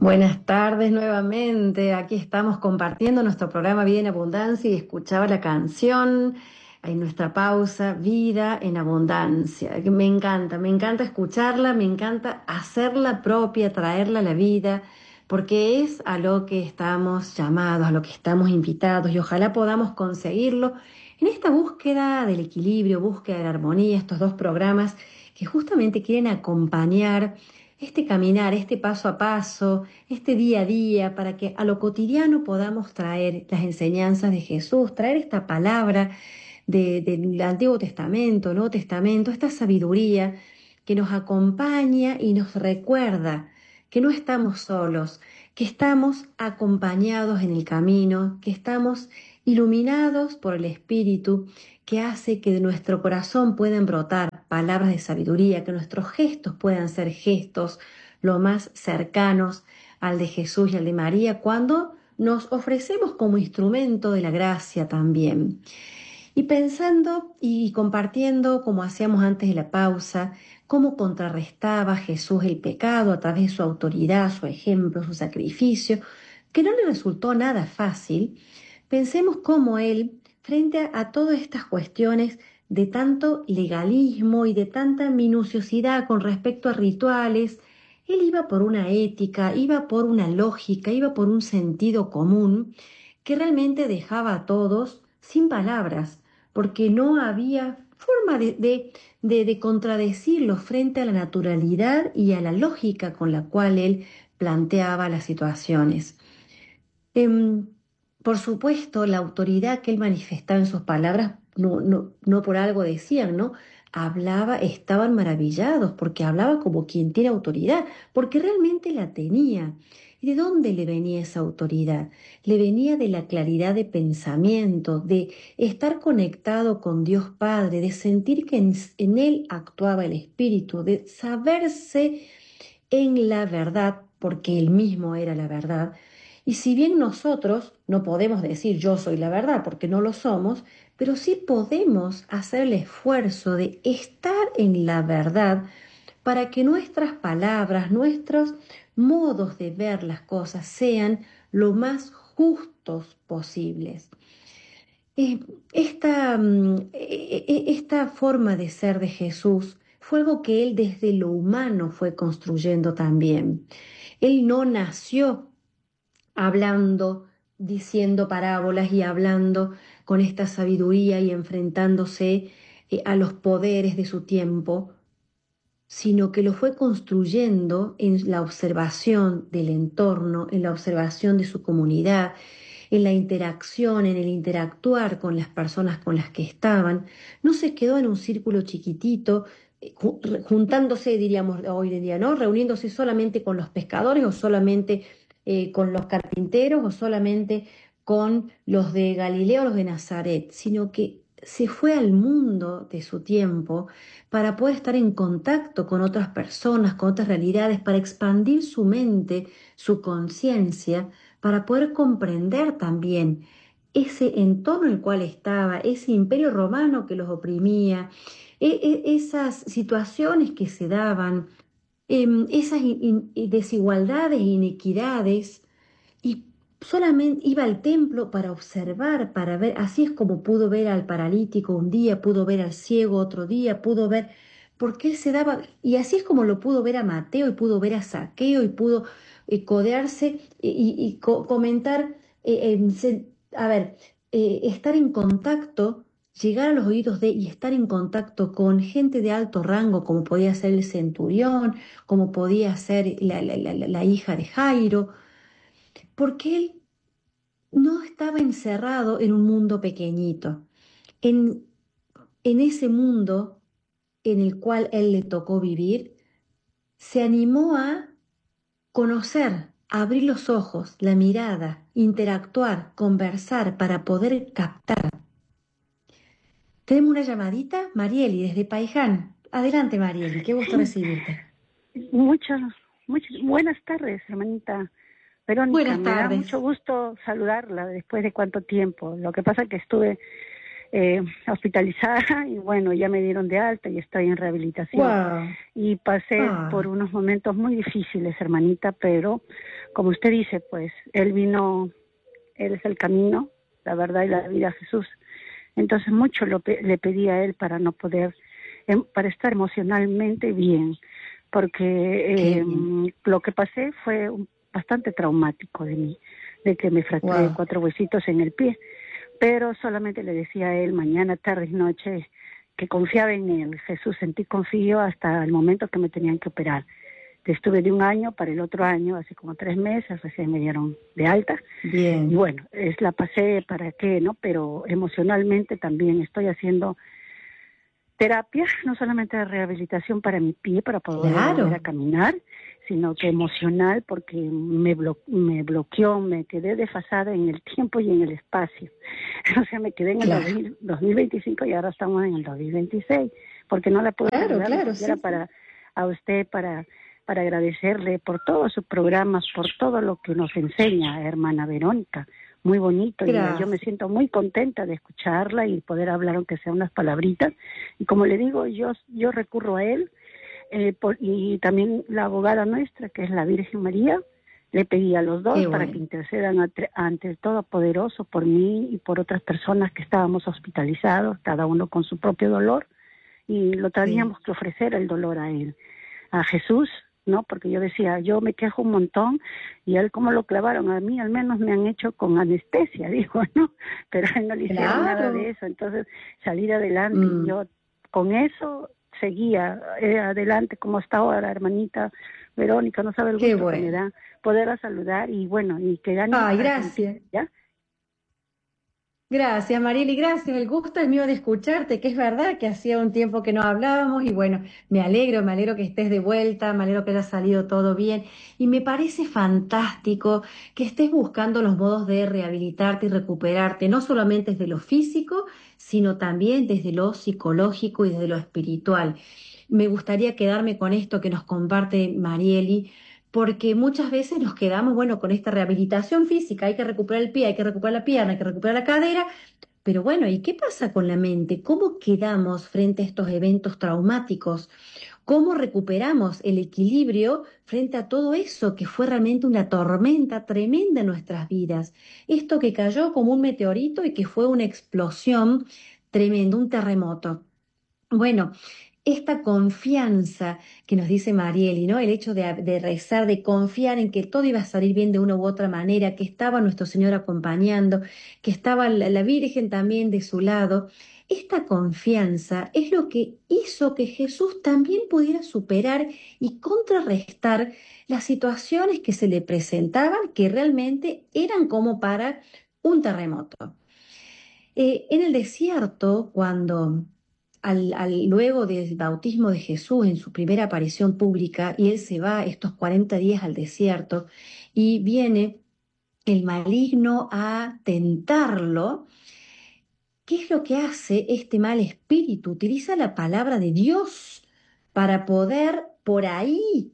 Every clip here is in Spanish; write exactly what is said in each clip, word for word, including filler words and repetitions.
Buenas tardes nuevamente. Aquí estamos compartiendo nuestro programa Vida en Abundancia y escuchaba la canción en nuestra pausa Vida en Abundancia. Que Me encanta, me encanta escucharla, me encanta hacerla propia, traerla a la vida, porque es a lo que estamos llamados, a lo que estamos invitados y ojalá podamos conseguirlo en esta búsqueda del equilibrio, búsqueda de la armonía, estos dos programas que justamente quieren acompañar este caminar, este paso a paso, este día a día, para que a lo cotidiano podamos traer las enseñanzas de Jesús, traer esta palabra de- del Antiguo Testamento, Nuevo Testamento, esta sabiduría que nos acompaña y nos recuerda que no estamos solos, que estamos acompañados en el camino, que estamos iluminados por el Espíritu, que hace que de nuestro corazón puedan brotar palabras de sabiduría, que nuestros gestos puedan ser gestos lo más cercanos al de Jesús y al de María, cuando nos ofrecemos como instrumento de la gracia también. Y pensando y compartiendo, como hacíamos antes de la pausa, cómo contrarrestaba Jesús el pecado a través de su autoridad, su ejemplo, su sacrificio, que no le resultó nada fácil, pensemos cómo él, frente a, a todas estas cuestiones de tanto legalismo y de tanta minuciosidad con respecto a rituales, él iba por una ética, iba por una lógica, iba por un sentido común que realmente dejaba a todos sin palabras, porque no había forma de, de, de, de contradecirlo frente a la naturalidad y a la lógica con la cual él planteaba las situaciones. Em, por supuesto, la autoridad que él manifestaba en sus palabras, no, no, no por algo decían, ¿no? Hablaba, estaban maravillados porque hablaba como quien tiene autoridad, porque realmente la tenía. ¿Y de dónde le venía esa autoridad? Le venía de la claridad de pensamiento, de estar conectado con Dios Padre, de sentir que en, en él actuaba el Espíritu, de saberse en la verdad, porque él mismo era la verdad. Y si bien nosotros no podemos decir yo soy la verdad, porque no lo somos, pero sí podemos hacer el esfuerzo de estar en la verdad para que nuestras palabras, nuestros modos de ver las cosas sean lo más justos posibles. Eh, esta, mm, eh, eh, esta forma de ser de Jesús fue algo que él desde lo humano fue construyendo también. Él no nació hablando, diciendo parábolas y hablando con esta sabiduría y enfrentándose eh, a los poderes de su tiempo, sino que lo fue construyendo en la observación del entorno, en la observación de su comunidad, en la interacción, en el interactuar con las personas con las que estaban. No se quedó en un círculo chiquitito, eh, ju- juntándose, diríamos hoy en día, ¿no? Reuniéndose solamente con los pescadores o solamente eh, con los carpinteros o solamente con los de Galileo o los de Nazaret, sino que se fue al mundo de su tiempo para poder estar en contacto con otras personas, con otras realidades, para expandir su mente, su conciencia, para poder comprender también ese entorno en el cual estaba, ese imperio romano que los oprimía, e- e- esas situaciones que se daban, em, esas in- in- desigualdades e inequidades, y solamente iba al templo para observar, para ver, así es como pudo ver al paralítico un día, pudo ver al ciego otro día, pudo ver, porque él se daba, y así es como lo pudo ver a Mateo y pudo ver a Zaqueo y pudo eh, codearse y, y- y co- comentar, eh, em, se- a ver, eh, estar en contacto, llegar a los oídos de y estar en contacto con gente de alto rango, como podía ser el centurión, como podía ser la la- la- la- la hija de Jairo, porque él no estaba encerrado en un mundo pequeñito. En, en ese mundo en el cual él le tocó vivir, se animó a conocer, a abrir los ojos, la mirada, interactuar, conversar para poder captar. Tenemos una llamadita, Marieli, desde Paiján. Adelante, Marieli, qué gusto recibirte. Muchas, muchas buenas tardes, hermanita Verónica. Buenas Me da mucho tardes. gusto saludarla después de cuánto tiempo. Lo que pasa es que estuve eh, hospitalizada y bueno, ya me dieron de alta y estoy en rehabilitación. Wow. Y pasé Ah, por unos momentos muy difíciles, hermanita, pero como usted dice, pues Él vino, Él es el camino, la verdad y la vida, Jesús. Entonces mucho lo, le pedí a Él para no poder, em, para estar emocionalmente bien, porque qué eh, bien. lo que pasé fue un- bastante traumático de mí, de que me fracturé Wow. cuatro huesitos en el pie, pero solamente le decía a Él mañana, tarde y noche que confiaba en Él. Jesús, en ti confío hasta el momento que me tenían que operar. Estuve de un año para el otro año, hace como tres meses, recién me dieron de alta. Y Bien. bueno, es la pasé para qué, ¿no? Pero emocionalmente también estoy haciendo terapia, no solamente de rehabilitación para mi pie, para poder volver a Claro, caminar, sino que emocional, porque me, blo me bloqueó, me quedé desfasada en el tiempo y en el espacio. O sea, me quedé en el claro, dos mil veinticinco y ahora estamos en el dos mil veintiséis, porque no la puedo claro, saludar ni claro, siquiera sí, sí. para a usted, para, para agradecerle por todos sus programas, por todo lo que nos enseña, hermana Verónica. Muy bonito, y yo me Gracias. siento muy contenta de escucharla y poder hablar aunque sea unas palabritas. Y como le digo, yo yo recurro a él, eh, por, y también la abogada nuestra, que es la Virgen María, le pedí a los dos Qué para que bueno. intercedan ante, ante el Todopoderoso por mí y por otras personas que estábamos hospitalizados, cada uno con su propio dolor, y lo Sí. teníamos que ofrecer el dolor a él, a Jesús, ¿no? Porque yo decía, yo me quejo un montón, y a él como lo clavaron, a mí al menos me han hecho con anestesia, digo, ¿no? Pero a él no le hicieron nada de Claro. eso, entonces salir adelante, y Mm, yo con eso seguía eh, adelante como hasta ahora, hermanita Verónica, no sabe el qué gusto que me bueno. da poderla saludar, y bueno, y que gane Ay, Argentina, gracias. ¿ya? Gracias, Marieli, gracias. El gusto es mío de escucharte, que es verdad que hacía un tiempo que no hablábamos y bueno, me alegro, me alegro que estés de vuelta, me alegro que haya salido todo bien y me parece fantástico que estés buscando los modos de rehabilitarte y recuperarte, no solamente desde lo físico, sino también desde lo psicológico y desde lo espiritual. Me gustaría quedarme con esto que nos comparte Marieli porque muchas veces nos quedamos, bueno, con esta rehabilitación física, hay que recuperar el pie, hay que recuperar la pierna, hay que recuperar la cadera, pero bueno, ¿y qué pasa con la mente? ¿Cómo quedamos frente a estos eventos traumáticos? ¿Cómo recuperamos el equilibrio frente a todo eso que fue realmente una tormenta tremenda en nuestras vidas? Esto que cayó como un meteorito y que fue una explosión tremenda, un terremoto. Bueno, esta confianza que nos dice Marieli, ¿no? El hecho de, de rezar, de confiar en que todo iba a salir bien de una u otra manera, que estaba nuestro Señor acompañando, que estaba la, la Virgen también de su lado. Esta confianza es lo que hizo que Jesús también pudiera superar y contrarrestar las situaciones que se le presentaban, que realmente eran como para un terremoto. Eh, en el desierto, cuando al, al- luego del bautismo de Jesús en su primera aparición pública, y él se va estos cuarenta días al desierto y viene el maligno a tentarlo, ¿qué es lo que hace este mal espíritu? Utiliza la palabra de Dios para poder por ahí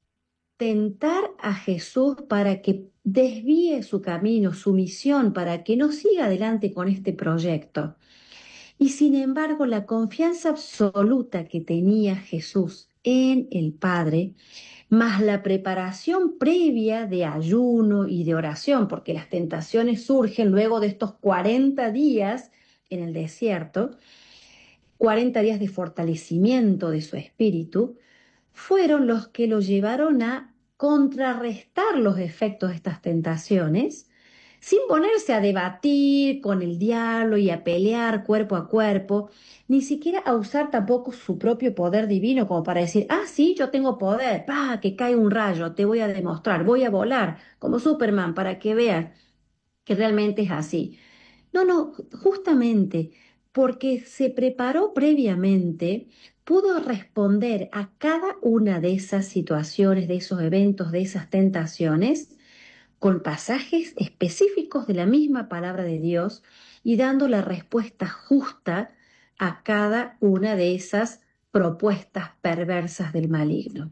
tentar a Jesús para que desvíe su camino, su misión, para que no siga adelante con este proyecto. Y sin embargo, la confianza absoluta que tenía Jesús en el Padre, más la preparación previa de ayuno y de oración, porque las tentaciones surgen luego de estos cuarenta días en el desierto, cuarenta días de fortalecimiento de su espíritu, fueron los que lo llevaron a contrarrestar los efectos de estas tentaciones, sin ponerse a debatir con el diablo y a pelear cuerpo a cuerpo, ni siquiera a usar tampoco su propio poder divino como para decir, ah, sí, yo tengo poder, pa, que cae un rayo, te voy a demostrar, voy a volar como Superman para que veas que realmente es así. No, no, justamente porque se preparó previamente, pudo responder a cada una de esas situaciones, de esos eventos, de esas tentaciones, con pasajes específicos de la misma palabra de Dios y dando la respuesta justa a cada una de esas propuestas perversas del maligno.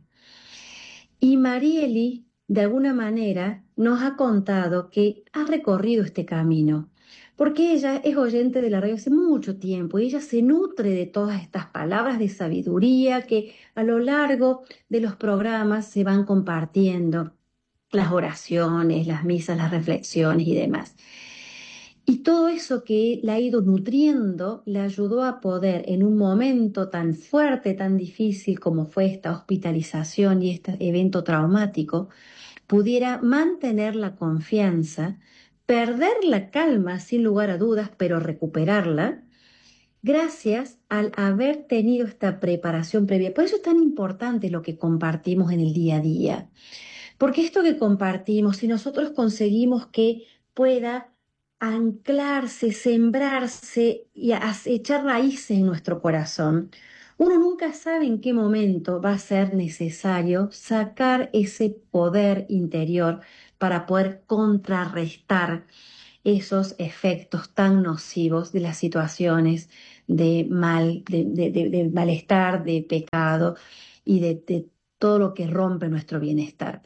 Y Marieli, de alguna manera, nos ha contado que ha recorrido este camino, porque ella es oyente de la radio hace mucho tiempo y ella se nutre de todas estas palabras de sabiduría que a lo largo de los programas se van compartiendo, las oraciones, las misas, las reflexiones y demás. Y todo eso que la ha ido nutriendo le ayudó a poder, en un momento tan fuerte, tan difícil como fue esta hospitalización y este evento traumático, pudiera mantener la confianza, perder la calma sin lugar a dudas, pero recuperarla, gracias al haber tenido esta preparación previa. Por eso es tan importante lo que compartimos en el día a día. Porque esto que compartimos, si nosotros conseguimos que pueda anclarse, sembrarse y echar raíces en nuestro corazón, uno nunca sabe en qué momento va a ser necesario sacar ese poder interior para poder contrarrestar esos efectos tan nocivos de las situaciones de mal, de, de, de, de malestar, de pecado y de, de todo lo que rompe nuestro bienestar.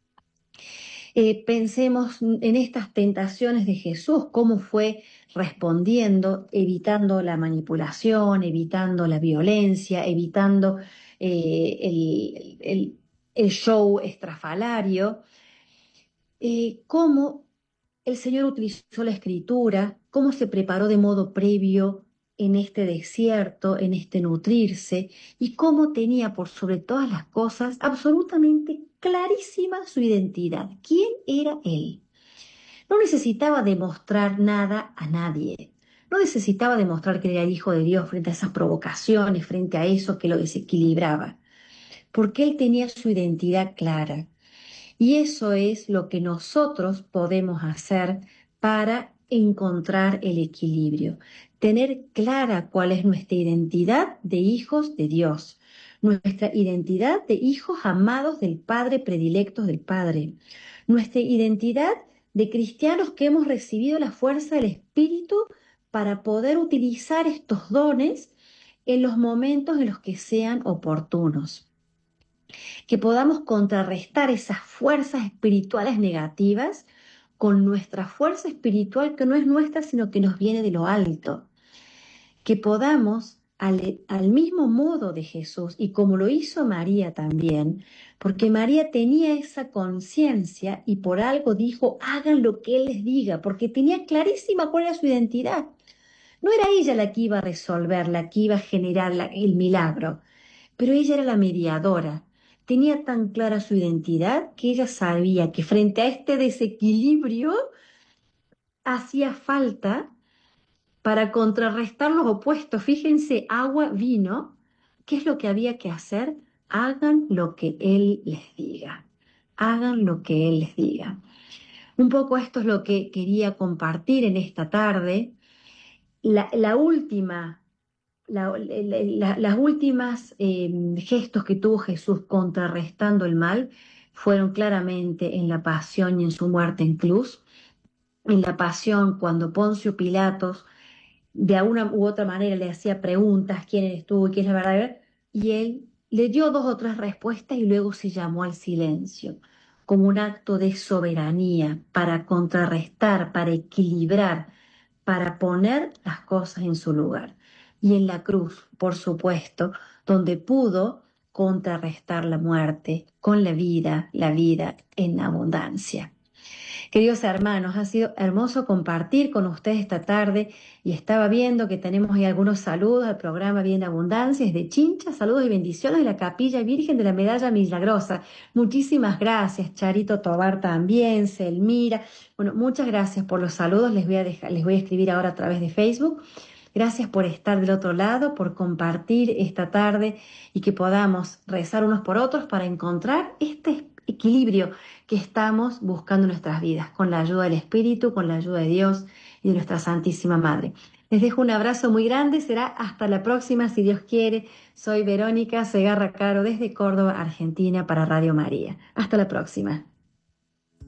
Eh, pensemos en estas tentaciones de Jesús, cómo fue respondiendo, evitando la manipulación, evitando la violencia, evitando eh, el, el, el show estrafalario, eh, cómo el Señor utilizó la escritura, cómo se preparó de modo previo en este desierto, en este nutrirse, y cómo tenía por sobre todas las cosas absolutamente clarísima su identidad. ¿Quién era Él? No necesitaba demostrar nada a nadie. No necesitaba demostrar que era el Hijo de Dios frente a esas provocaciones, frente a eso que lo desequilibraba, porque Él tenía su identidad clara. Y eso es lo que nosotros podemos hacer para encontrar el equilibrio, tener clara cuál es nuestra identidad de hijos de Dios, nuestra identidad de hijos amados del Padre, predilectos del Padre, nuestra identidad de cristianos que hemos recibido la fuerza del Espíritu para poder utilizar estos dones en los momentos en los que sean oportunos. Que podamos contrarrestar esas fuerzas espirituales negativas con nuestra fuerza espiritual que no es nuestra, sino que nos viene de lo alto. Que podamos, al, al mismo modo de Jesús, y como lo hizo María también, porque María tenía esa conciencia y por algo dijo, hagan lo que Él les diga, porque tenía clarísima cuál era su identidad. No era ella la que iba a resolver, la que iba a generar la, el milagro, pero ella era la mediadora. Tenía tan clara su identidad que ella sabía que frente a este desequilibrio hacía falta para contrarrestar los opuestos. Fíjense, agua, vino. ¿Qué es lo que había que hacer? Hagan lo que Él les diga. Hagan lo que Él les diga. Un poco esto es lo que quería compartir en esta tarde. La, la última... La, la, la, las últimas eh, gestos que tuvo Jesús contrarrestando el mal fueron claramente en la pasión y en su muerte en cruz. En la pasión, cuando Poncio Pilatos de alguna u otra manera le hacía preguntas, ¿quién eres tú y qué es la verdad? Y él le dio dos o tres respuestas y luego se llamó al silencio, como un acto de soberanía para contrarrestar, para equilibrar, para poner las cosas en su lugar. Y en la cruz, por supuesto, donde pudo contrarrestar la muerte con la vida, la vida en abundancia. Queridos hermanos, ha sido hermoso compartir con ustedes esta tarde y estaba viendo que tenemos ahí algunos saludos al programa Bien Abundancia, desde Chincha, saludos y bendiciones de la Capilla Virgen de la Medalla Milagrosa. Muchísimas gracias, Charito Tobar también, Selmira. Bueno, muchas gracias por los saludos, les voy a dejar, les voy a escribir ahora a través de Facebook. Gracias por estar del otro lado, por compartir esta tarde y que podamos rezar unos por otros para encontrar este equilibrio que estamos buscando en nuestras vidas, con la ayuda del Espíritu, con la ayuda de Dios y de nuestra Santísima Madre. Les dejo un abrazo muy grande, será hasta la próxima, si Dios quiere. Soy Verónica Segarra Caro desde Córdoba, Argentina, para Radio María. Hasta la próxima.